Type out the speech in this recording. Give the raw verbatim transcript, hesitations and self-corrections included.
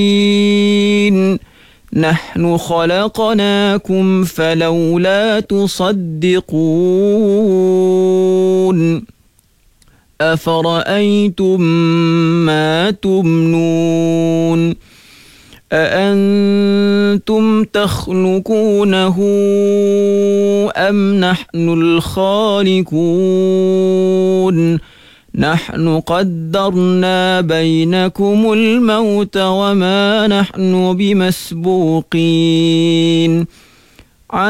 نحن خلقناكم فلولا تصدقون أفرأيتم ما تمنون أأنتم تخلقونه أم نحن الخالقون نحن قدرنا بينكم الموت وما نحن بمسبوقين